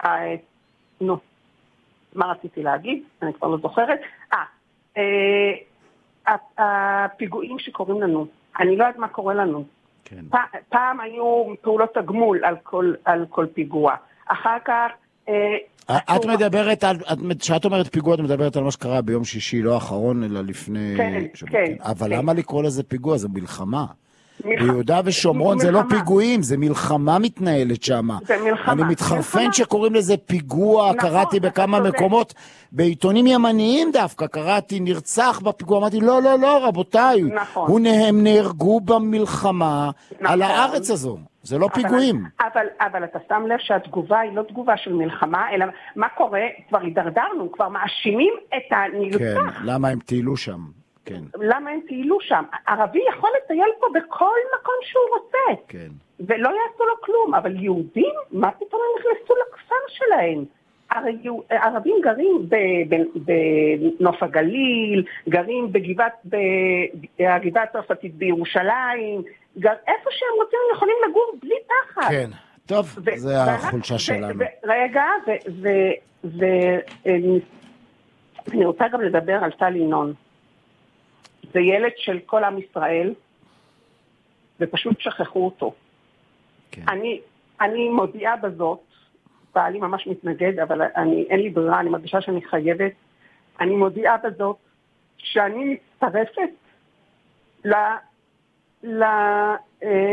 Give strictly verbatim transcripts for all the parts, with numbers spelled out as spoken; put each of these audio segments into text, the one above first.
נו, מה רציתי להגיד? אני כבר לא זוכרת. אה, הפיגועים שקוראים לנו, אני לא יודעת מה קורה לנו. כן. פעם היו פעולות הגמול על כל, על כל פיגוע. אחר כך... את מדברת, כשאת אומרת פיגוע, את מדברת על מה שקרה ביום שישי, לא האחרון, אלא לפני... כן, כן. אבל למה לקרוא לזה פיגוע? זה מלחמה. ביהודה ושומרון זה לא פיגועים, זה מלחמה מתנהלת שם. זה מלחמה. אני מתחרפן שקוראים לזה פיגוע, קראתי בכמה מקומות, בעיתונים ימניים דווקא, קראתי נרצח בפיגוע, אמרתי לא, לא, לא, רבותיי, הם נהרגו במלחמה על הארץ הזו. זה לא פיגועים. אבל, אבל אתה שם לב שהתגובה היא לא תגובה של מלחמה, אלא מה קורה? כבר הידרדרנו, כבר מאשימים את הנרצח. כן, למה הם טיילו שם? כן. למה הם טיילו שם? ערבי יכול לטייל פה בכל מקום שהוא רוצה. כן. ולא יעשו לו כלום, אבל יהודים, מה פתאום הם נכנסו לכפר שלהם? ערבים גרים בנוף הגליל, גרים בגבעת, בגבעת צרפתית בירושלים, איפה שהם רוצים הם יכולים לגור בלי פחד. כן, טוב, זה החולשה שלנו. רגע, ואני רוצה גם לדבר על טל ינון. זה ילד של כל עם ישראל, ופשוט שכחו אותו. כן. אני, אני מודיעה בזאת, בעלי ממש מתנגד, אבל אני, אין לי ברירה, אני מרגישה שאני חייבת. אני מודיעה בזאת שאני מצטרפת ל... ל... אה,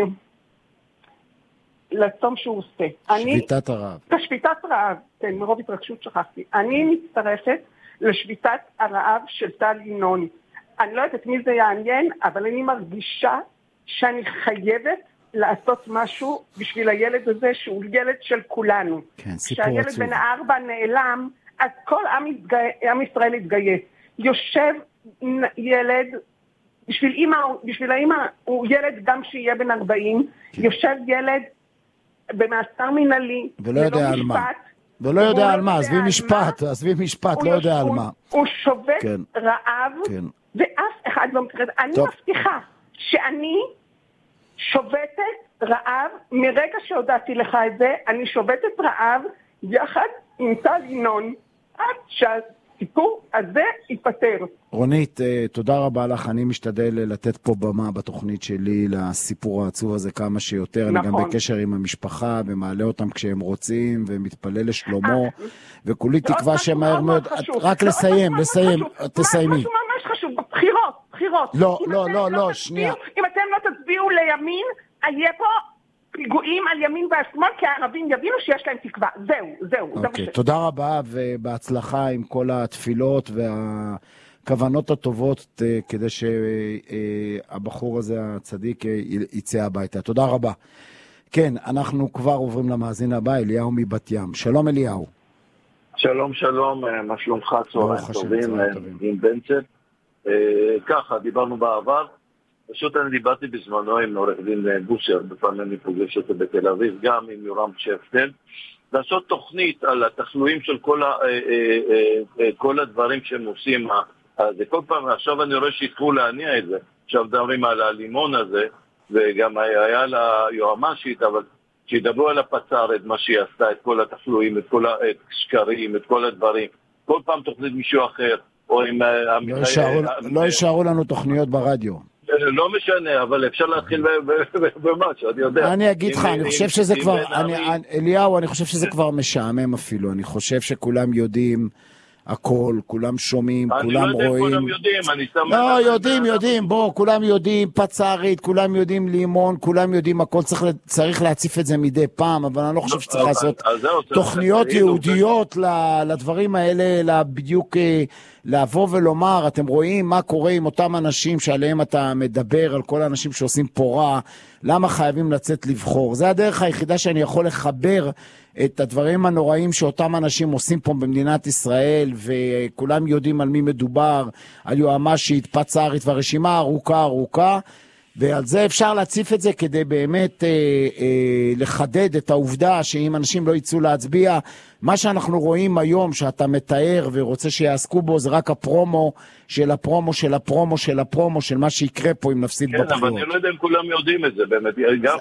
לצום שהוא עושה. שביתת הרעב. לשביתת רעב, כן, מרוב התרגשות שכחתי. אני מצטרפת לשביתת הרעב של טל ינון. אני לא יודעת את מי זה יעניין, אבל אני מרגישה שאני חייבת לעשות משהו בשביל הילד הזה, שהוא ילד של כולנו. כן, סיפור עצוב. כשהילד בן הארבע נעלם, אז כל עם, יתגי... עם ישראל יתגייס. יושב ילד, בשביל אמא, בשביל האמא, הוא ילד גם שיהיה בן ארבעים, כן. יושב ילד במאסר מינהלי, ולא יודע על מה. ולא יודע על מה, עזבי משפט, עזבי משפט, לא יודע על מה. הוא שובת רעב, ואף אחד לא מתחרט. אני מבטיחה שאני שובתת רעב, מרגע שהודעתי לך את זה, אני שובתת רעב יחד עם טל ינון, עד שהסיפור הזה ייפטר. רונית, תודה רבה לך, אני משתדל לתת פה במה בתוכנית שלי לסיפור העצוב הזה כמה שיותר, נכון. אני גם בקשר עם המשפחה ומעלה אותם כשהם רוצים ומתפלל לשלומו, וכולי תקווה שמהר מאוד, רק לסיים, לסיים, תסיימי. משהו ממש חשוב, בחירות, בחירות. לא, לא, לא, לא, שנייה. אם אתם לא תצביעו לימין, יהיה פה פיגועים על ימין והשמאל, כי הערבים יבינו שיש להם תקווה. זהו, זהו. אוקיי, תודה רבה ובהצלחה עם כל התפילות והכוונות הטובות, כדי שהבחור הזה הצדיק יצא הביתה. תודה רבה. כן, אנחנו כבר עוברים למאזין הבא, אליהו מבת ים. שלום אליהו. שלום, שלום, מה שלומך? צהריים טובים, עם בנצל. ככה, דיברנו בעבר. פשוט אני דיברתי בזמנו עם עורך דין בושר, בפעם אני פוגש אותו בתל אביב, גם עם יורם שפטל, לעשות תוכנית על התחלואים של כל, ה, כל הדברים שהם עושים. אז כל פעם, עכשיו אני רואה שהתחילו להניע את זה, עכשיו מדברים על הלימון הזה, וגם היה לה יועמשית, אבל שידברו על הפצרת, מה שהיא עשתה, את כל התחלואים, את כל השקרים, את כל הדברים. כל פעם תוכנית מישהו אחר, או עם... לא יישארו לנו תוכניות ברדיו. לא משנה, אבל אפשר להתחיל במשהו, אני יודע. אני אגיד לך, אני חושב שזה כבר, אליהו, אני חושב שזה כבר משעמם אפילו, אני חושב שכולם יודעים הכל, כולם שומעים, כולם רואים. אני לא יודע אם כולם יודעים, אני שם... לא, יודעים, יודעים, בוא, כולם יודעים פצרית, כולם יודעים לימון, כולם יודעים הכל, צריך להציף את זה מדי פעם, אבל אני לא חושב שצריך לעשות תוכניות יהודיות לדברים האלה, בדיוק לבוא ולומר, אתם רואים מה קורה עם אותם אנשים שעליהם אתה מדבר, על כל האנשים שעושים פה רע, למה חייבים לצאת לבחור? זה הדרך היחידה שאני יכול לחבר את הדברים הנוראים שאותם אנשים עושים פה במדינת ישראל, וכולם יודעים על מי מדובר, על יועמשית, פצרית, והרשימה ארוכה ארוכה, ועל זה אפשר להציף את זה כדי באמת אה, אה, לחדד את העובדה שאם אנשים לא יצאו להצביע, מה שאנחנו רואים היום שאתה מתאר ורוצה שיעסקו בו זה רק הפרומו של הפרומו של הפרומו של הפרומו של מה שיקרה פה אם נפסיד כן, בבחירות. אבל אני לא יודע אם כולם יודעים את זה באמת. גם,